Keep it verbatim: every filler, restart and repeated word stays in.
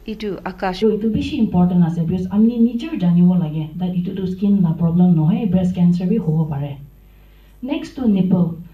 ইটো আকাশ ইটো বেছি ইম্পৰ্টেণ্ট আছে বিকজ আমি নিজৰ জানিব লাগে that ইটো তো স্কিন না প্ৰব্লেম নহয় ব্ৰেষ্ট কেঞ্চাৰ বি হ'ব পাৰে নেক্সট টু নিপল